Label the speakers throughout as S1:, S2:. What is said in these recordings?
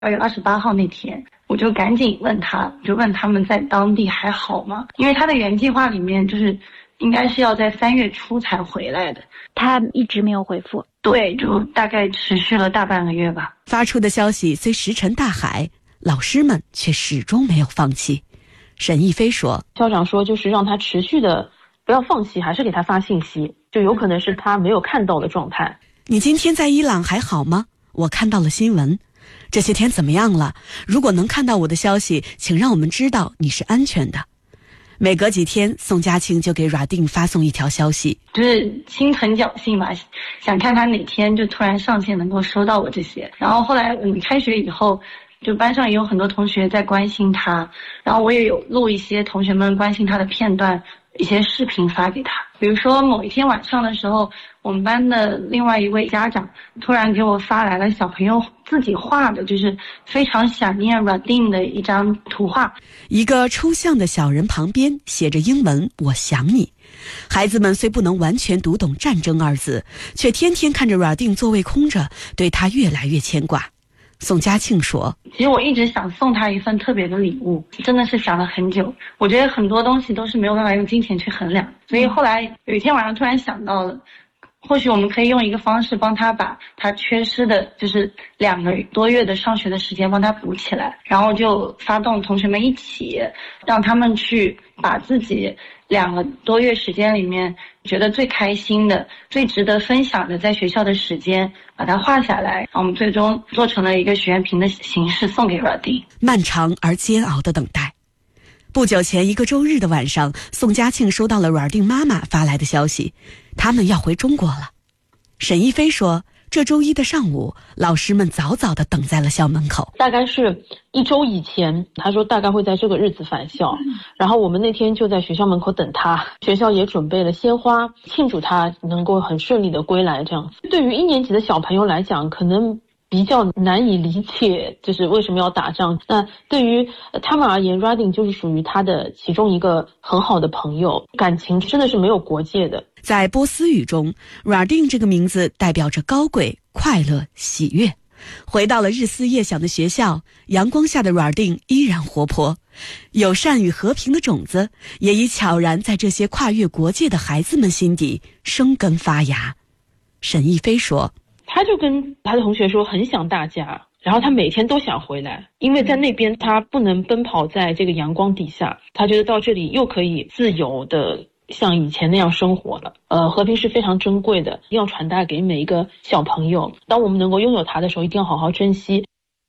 S1: 2月28号那天，我就赶紧问他，就问他们在当地还好吗？因为他的原计划里面就是应该是要在3月初才回来的，
S2: 他一直没有回复。
S1: 对，就大概持续了大半个月吧。
S3: 发出的消息虽石沉大海，老师们却始终没有放弃。沈亦菲说，
S4: 校长说就是让他持续的不要放弃，还是给他发信息，就有可能是他没有看到的状态。
S3: 你今天在伊朗还好吗？我看到了新闻，这些天怎么样了？如果能看到我的消息，请让我们知道你是安全的。每隔几天，宋佳庆就给阮定发送一条消息，
S1: 就是心存侥幸吧，想看他哪天就突然上线能够收到我这些。然后后来我们开学以后，就班上也有很多同学在关心他，然后我也有录一些同学们关心他的片段，一些视频发给他。比如说某一天晚上的时候，我们班的另外一位家长突然给我发来了小朋友自己画的，就是非常想念阮定的一张图画。
S3: 一个抽象的小人旁边写着英文我想你。孩子们虽不能完全读懂战争二字，却天天看着阮定座位空着，对他越来越牵挂。宋佳庆说，
S1: 其实我一直想送他一份特别的礼物，真的是想了很久。我觉得很多东西都是没有办法用金钱去衡量，所以后来有一天晚上突然想到了，或许我们可以用一个方式帮他把他缺失的就是2个多月的上学的时间帮他补起来，然后就发动同学们一起让他们去把自己2个多月时间里面觉得最开心的、最值得分享的在学校的时间把它画下来，然后我们最终做成了一个许愿瓶的形式送给阮定。
S3: 漫长而煎熬的等待。不久前一个周日的晚上，宋佳庆收到了阮定妈妈发来的消息，他们要回中国了。沈亦菲说，这周一的上午，老师们早早地等在了校门口。
S4: 大概是1周以前，他说大概会在这个日子返校，然后我们那天就在学校门口等他，学校也准备了鲜花庆祝他能够很顺利的归来这样子。对于1年级的小朋友来讲，可能比较难以理解，就是为什么要打仗。那对于他们而言， Radin 就是属于他的其中一个很好的朋友，感情真的是没有国界的。
S3: 在波斯语中， Radin 这个名字代表着高贵、快乐、喜悦。回到了日思夜想的学校，阳光下的 Radin 依然活泼，友善与和平的种子也已悄然在这些跨越国界的孩子们心底生根发芽。沈亦菲说，
S4: 他就跟他的同学说很想大家，然后他每天都想回来，因为在那边他不能奔跑在这个阳光底下，他觉得到这里又可以自由的像以前那样生活了。和平是非常珍贵的，一定要传达给每一个小朋友，当我们能够拥有它的时候，一定要好好珍惜。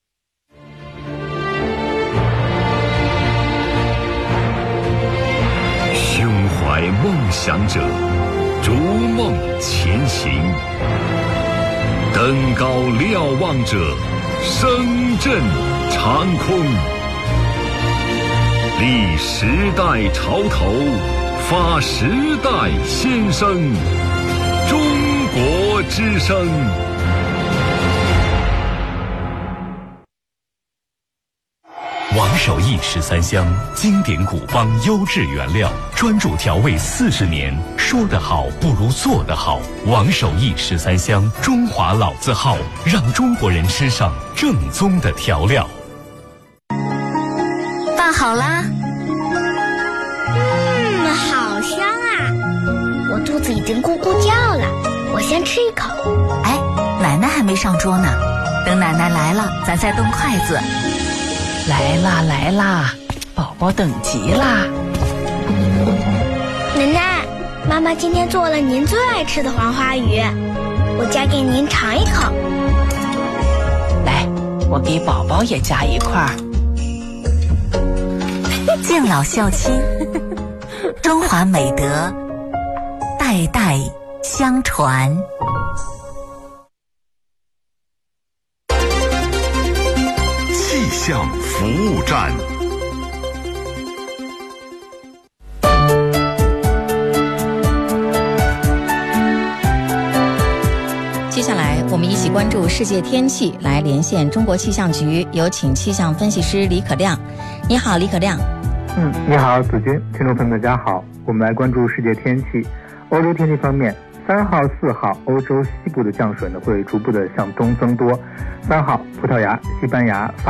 S5: 胸怀梦想者，逐梦前行，登高瞭望者，声震长空。立时代潮头，发时代先声，中国之声。
S6: 王守义13香，经典古方优质原料，专注调味40年。说得好不如做得好。王守义13香，中华老字号，让中国人吃上正宗的调料。
S7: 饭好啦。好香啊！我肚子已经咕咕叫了，我先吃一口。
S8: 哎，奶奶还没上桌呢，等奶奶来了，咱再动筷子。
S9: 来啦来啦，宝宝等急啦！
S7: 奶奶，妈妈今天做了您最爱吃的黄花鱼，我夹给您尝一口。
S9: 来，我给宝宝也夹一块。
S8: 敬老孝亲，中华美德代代相传。
S5: 气象服务站。
S10: 接下来我们一起关注世界天气，来连线中国气象局，有请气象分析师李可亮。你好，李可亮。
S11: 你好，子君，听众朋友们大家好，我们来关注世界天气。欧洲天气方面， 3号、4号，欧洲西部的降水呢会逐步的向东增多。3号，葡萄牙、西班牙、法